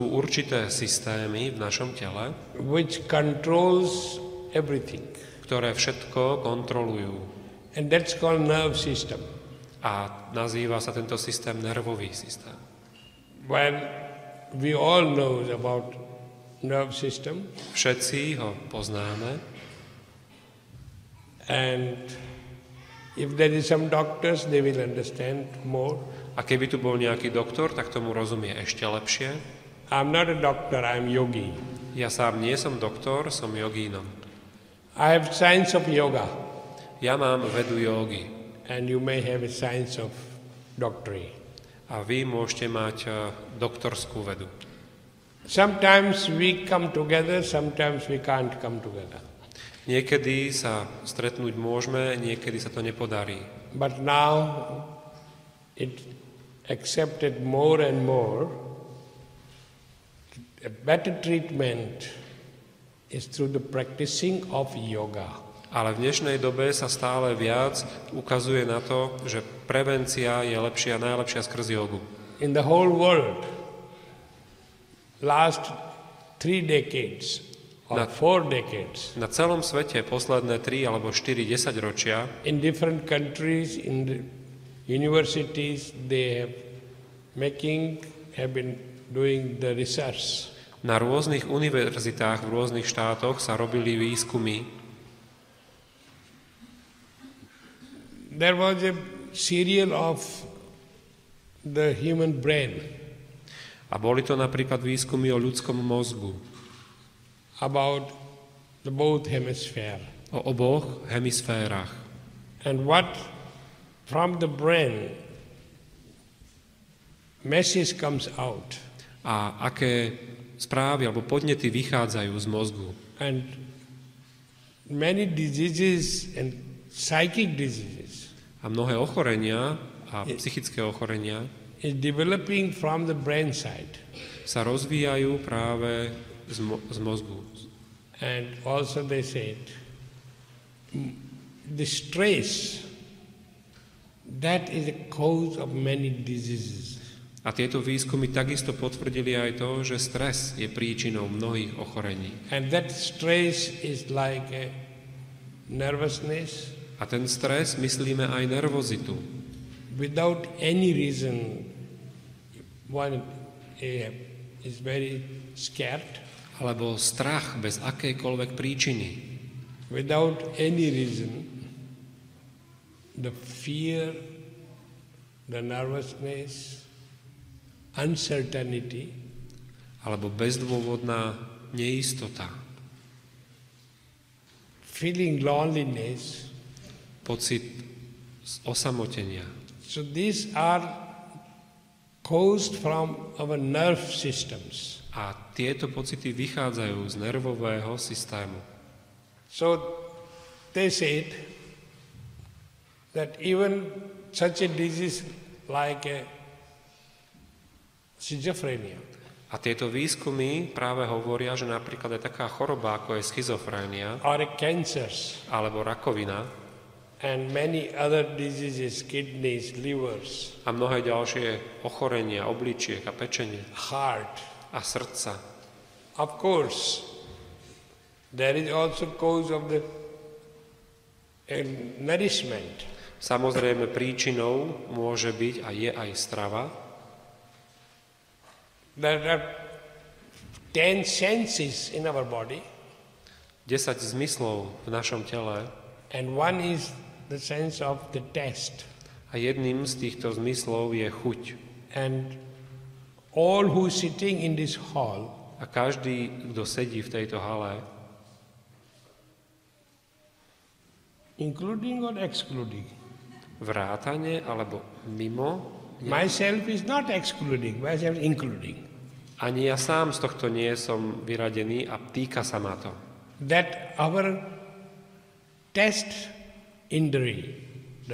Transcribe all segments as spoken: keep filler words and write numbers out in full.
určité systémy v našom tele, which controls everything. Ktoré všetko kontrolujú. And that's called nerve system. A nazýva sa tento systém nervový systém. Well, we all know about nerve system. Všetci ho poznáme. And if there is some doctors, they will understand more. A keby tu bol nejaký doktor, tak tomu rozumie ešte lepšie. I'm not a doctor, I'm yogi. Ja sám nie som doktor, som jogínom. I have science of yoga. Ja mám vedu jógy. And you may have a science of doctorate. A vy môžete mať doktorskú vedu. Sometimes we come together, sometimes we can't come together. Niekedy sa stretnúť môžeme, niekedy sa to nepodarí. But now it accepted more and more. A better treatment is through the practicing of yoga. Ale v dnešnej dobe sa stále viac ukazuje na to, že prevencia je lepšia, najlepšia skrz jogu. In the whole world, last three decades or na, four decades, na celom svete posledné tri alebo štyri desaťročia, in different countries, in the universities, they have making, have been doing the research. Na rôznych univerzitách v rôznych štátoch sa robili výskumy. There was a serial of the human brain. A boli to napríklad výskumy o ľudskom mozgu. About the both hemisphere. O oboch hemisférach. And what from the brain message comes out. A aké správy alebo podnety vychádzajú z mozgu. And many diseases and psychic diseases. A mnohé ochorenia a psychické ochorenia is developing from the brain side. Sa rozvíjajú práve z, mo- z mozgu. And also they said the stress that is a cause of many diseases. A tieto výskumy takisto potvrdili aj to, že stres je príčinou mnohých ochorení. And that stress is like a nervousness. A ten stres myslíme aj nervozitu. Without any reason, one is very scared. Alebo strach bez akejkoľvek príčiny. Without any reason, the fear, the nervousness, uncertainty, alebo bezdôvodná neistota, feeling loneliness, pocit osamotenia. So these are caused from our nerve systems. A tieto pocity vychádzajú z nervového systému. So they said that even such a disease like a schizophrenia. A tieto výskumy práve hovoria, že napríklad je taká choroba, ako je schizofrénia, or a cancers, alebo rakovina, and many other diseases, kidneys, livers, a mnohé ďalšie ochorenia, obličiek a pečenie, heart, a srdca. Of course, there is also cause of the uh, nourishment. Samozrejme, príčinou môže byť a je aj strava. There are ten senses in our body. desať zmyslov v našom tele. And one is the sense of the taste. A jedným z týchto zmyslov je chuť. And all who sitting in this hall, a každý, kto sedí v tejto hale, including or excluding, vrátane alebo mimo, myself is not excluding, myself is including. Ani ja sám z tohto nie som vyradený a týka sa ma to. That our taste indri, the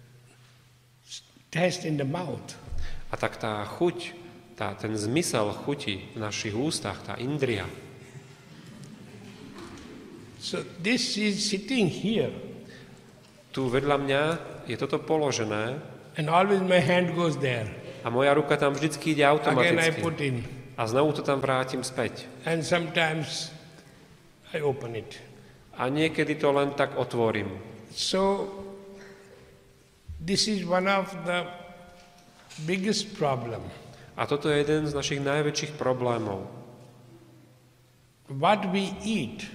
taste in the mouth, a tak tá chuť, tá, ten zmysel chuti v našich ústach, tá indria. So this is sitting here. Tu vedľa mňa je toto položené. And always my hand goes there. A moja ruka tam vždycky ide Again I automaticky. put in. A znovu to tam vrátim späť. And sometimes I open it. A niekedy to len tak otvorím. So this is one of the biggest problem. A toto je jeden z našich najväčších problémov. What we eat,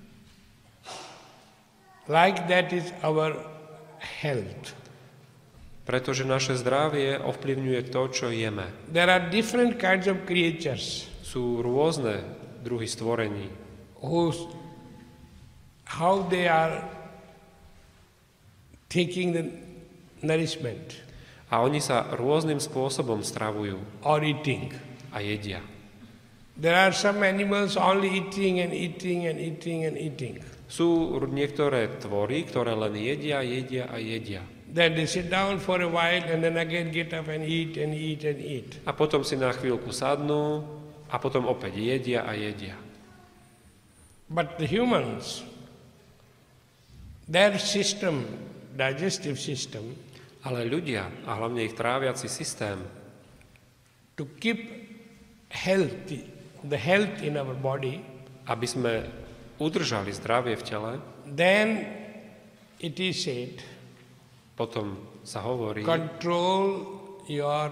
like that is our health. Pretože naše zdravie ovplyvňuje to, čo jeme. There are different kinds of creatures Sú rôzne druhy stvorení, whose how they are taking the nourishment a oni sa rôznym spôsobom stravujú or eating. a jedia. There are some animals only eating and eating and eating and eating. Sú niektoré tvory, ktoré len jedia, jedia a jedia. Then they sit down for a while and then again get up and eat and eat and eat. A potom si na chvíľku sadnú a potom opäť jedia a jedia. But the humans, their system, digestive system, Ale ľudia, a hlavne ich tráviaci systém, to keep healthy, the health in our body, aby sme udržali zdravie v tele, then it is said, potom sa hovorí, control your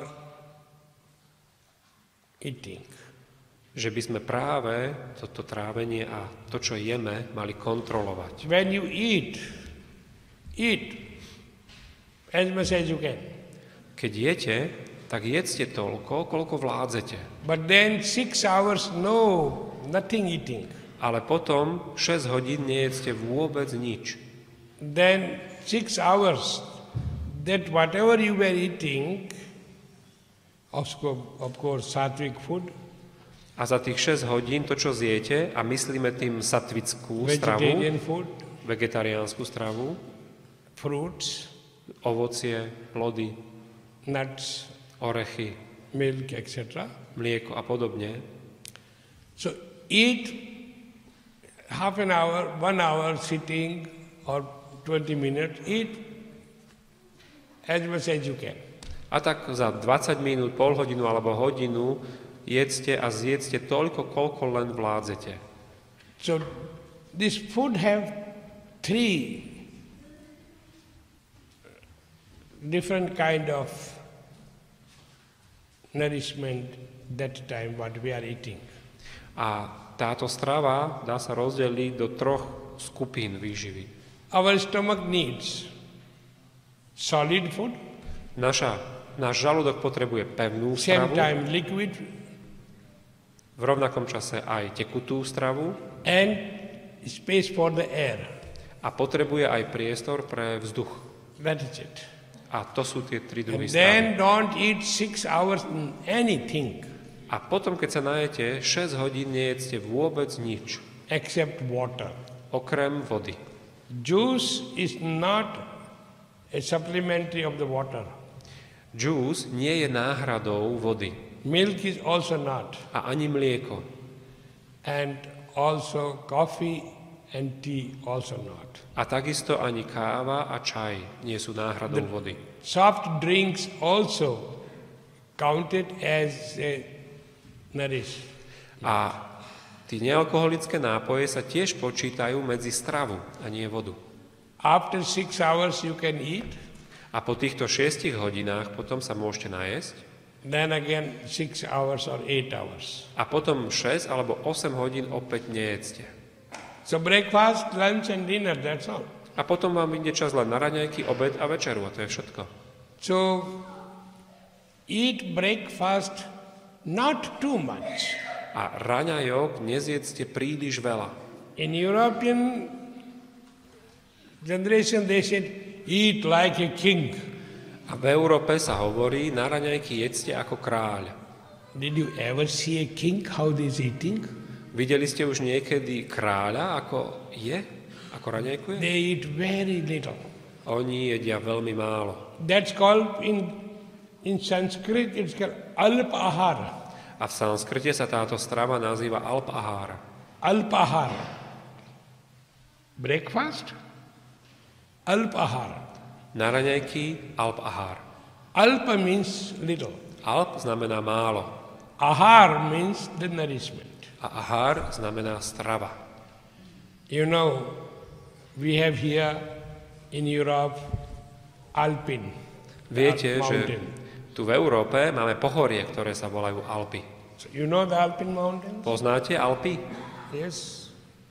eating. že by sme práve toto trávenie a to, čo jeme, mali kontrolovať. When you eat, eat as much as you can. Keď jete, tak jedzte toľko, koľko vládzete. But then six hours, no, nothing eating. Ale potom šesť hodín nejedzte vôbec nič. Then six hours, that whatever you were eating, of course, of course sattvic food, A za tých šesť hodín to, čo zjete, a myslíme tým satvickú stravu, vegetarian food, vegetariánsku stravu, fruits, ovocie, plody, nuts, orechy, milk, et cetera. mlieko a podobne. So eat half an hour, one hour sitting or twenty minutes, eat as much as you can. A tak za dvadsať minút, pol hodinu alebo hodinu jedzte a zjedzte toľko, koľko len vládzete. So this food have three different kind of nourishment that time what we are eating. A táto strava dá sa rozdeliť do troch skupín výživy. Our stomach needs solid food, Naša, náš žalúdok potrebuje pevnú same stravu, time liquid, v rovnakom čase aj tekutú stravu and space for the air. a potrebuje aj priestor pre vzduch. That is it. A to sú tie tri druhy And stravy. then don't eat six hours anything A potom, keď sa najete, šesť hodín nejedzte vôbec nič, except water. okrem vody. Juice is not a supplementary of the water. Džús nie je náhradou vody Milk is also not. a ani mlieko. And also coffee and tea also not. A takisto ani káva a čaj nie sú náhradou vody. Soft drinks also counted as a nourish. A tí nealkoholické nápoje sa tiež počítajú medzi stravu a nie vodu. After six hours you can eat, A po týchto šiestich hodinách potom sa môžete najesť then again six hours or eight hours. a potom šesť alebo osem hodín opäť nejedzte. So breakfast, lunch and dinner, that's all. A potom vám ide čas len na raňajky, obed a večeru a to je všetko. So eat breakfast not too much. A raňajok nezjedzte príliš veľa. In European generation they said eat like a king. A v Európe sa hovorí, na raňajky jedzte ako kráľ. Did you ever see a king how he is eating? Videli ste už niekedy kráľa, ako je? Ako raňajkuje? They eat very little. Oni jedia veľmi málo. That's called in in Sanskrit it's called alpahara. A v sanskrite sa táto strava nazýva alpahara. Alpahara. Breakfast, alpahara. Na raňajky alpahar. Alpa means little. Alp znamená málo. Ahar means the nourishment. A ahar znamená strava. You know, we have here in Europe Alpine Viete, uh, že mountain. tu v Európe máme pohorie, ktoré sa volajú Alpy. So you know the Alpine mountains? Poznáte Alpy? Yes.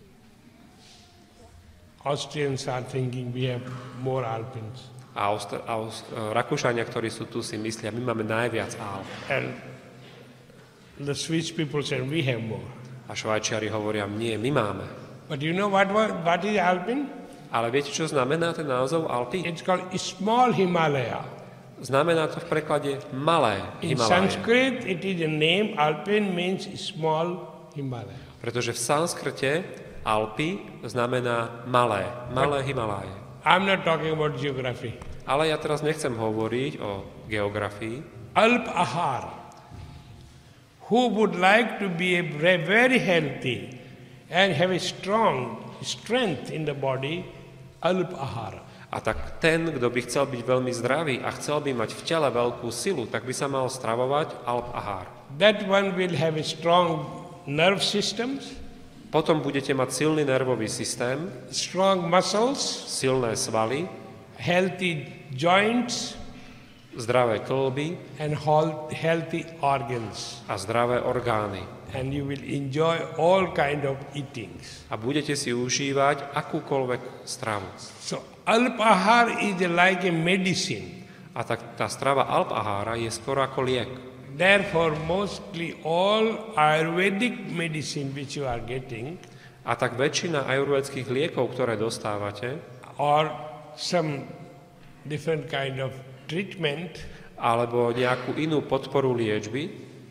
Austrians are thinking we have more Alpines. A Aust- Aust- Rakúšania, ktorí sú tu, si myslia, my máme najviac Alp. And the Swiss people said we have more. A Švajčiari hovoria, nie, my máme. But you know what, what, what is Alpine? Ale viete, čo znamená ten názov Alpy? It's called small Himalaya. Znamená to v preklade malé In Himaláje. Sanskrit, it is a name. Alpine means small Himalaya. Pretože v sanskrte Alpy znamená malé, malé Himaláje. I'm not talking about geography. Ale ja teraz nechcem hovoriť o geografii. Alp Ahar. Who would like to be a very healthy and have a strong strength in the body, Alp Ahara. A tak ten, kto by chcel byť veľmi zdravý a chcel by mať v tele veľkú silu, tak by sa mal stravovať Alp Ahar. That one will have a strong nerve systems, Potom budete mať silný nervový systém, strong muscles, silné svaly, healthy joints, zdravé kĺby and hol- healthy organs. a zdravé orgány. And you will enjoy all kind of eatings. A budete si užívať akúkoľvek stravu. So Alp Ahar is like a medicine. A tak tá strava Alp Ahára je skoro ako liek. Therefore, mostly all Ayurvedic medicine which you are getting, A tak väčšina ajurvédskych liekov, ktoré dostávate, or some different kind of treatment, alebo nejakú inú podporu liečby,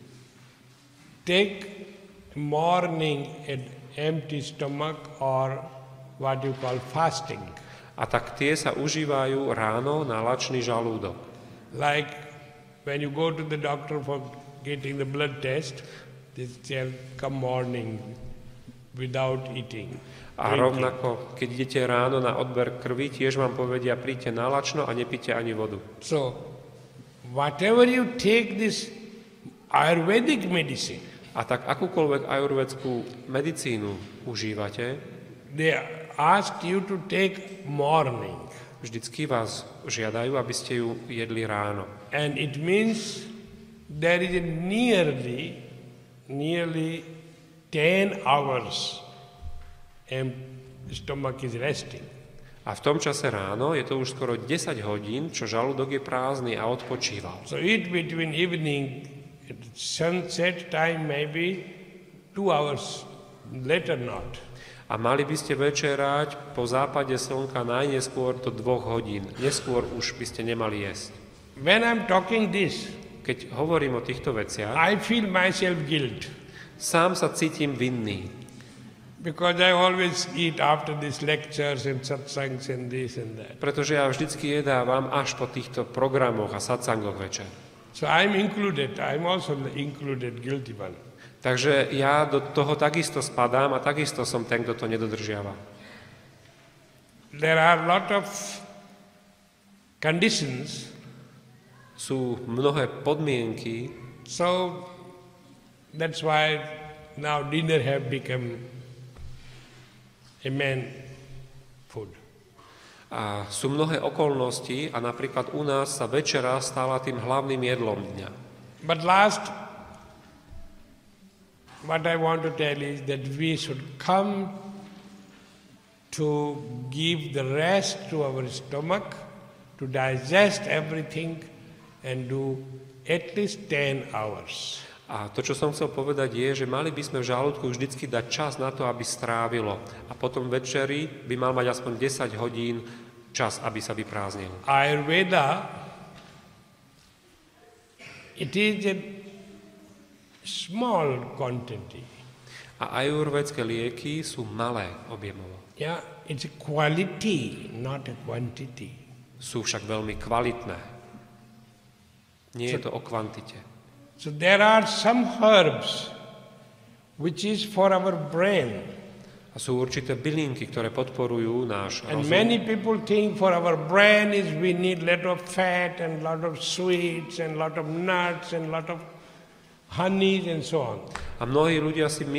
take morning an empty stomach or what you call fasting. a tak tie sa užívajú ráno na lačný žalúdok. Like when you go to the doctor for getting the blood test, they tell come morning without eating. A drinking. rovnako, keď idete ráno na odber krvi, tiež vám povedia, príďte na lačno a nepite ani vodu. So, whatever you take this Ayurvedic medicine, A tak akúkoľvek ajurvédskú medicínu užívate, they ask you to take morning. vždycky vás žiadajú, aby ste ju jedli ráno. And it means there is a nearly, nearly ten hours and stomach is resting. A v tom čase ráno je to už skoro desať hodín, čo žalúdok je prázdny a odpočíval. So eat between evening, sunset time maybe two hours, later not. A mali by ste večerať po západe slnka najneskôr do dvoch hodín. Neskôr už by ste nemali jesť. When I'm talking this, Keď hovorím o týchto veciach, I feel myself guilt sám sa cítim vinný, because I always eat after these lectures and satsangs and this and that. pretože ja vždycky jedávam až po týchto programoch a satsangoch večer. So I'm included, I'm also included guilty one. Takže ja do toho takisto spadám a takisto som ten, kto to nedodržiava. There are a lot of conditions, Sú mnohé podmienky, so that's why now dinner have become a man food. a sú mnohé okolnosti a napríklad u nás sa večera stala tým hlavným jedlom dňa. But last, what I want to tell is that we should come to give the rest to our stomach, to digest everything and do at least ten hours. A to, čo som chcel povedať, je, že mali by sme v žalúdku vždycky dať čas na to, aby strávilo. A potom večeri by mal mať aspoň desať hodín čas, aby sa vyprázdnil. Ayurveda, it is a small quantity. A ajurvédske lieky sú malé objemovo. Yeah, it's a quality, not a quantity. Sú však veľmi kvalitné. Nie je to o kvantite. So there are some herbs which is for our brain. A sú určité bylinky, ktoré podporujú náš And rozum. many people think for our brain is we need lot of fat and lot of sweets and lot of nuts and lot of honey and so on. A mnohí ľudia si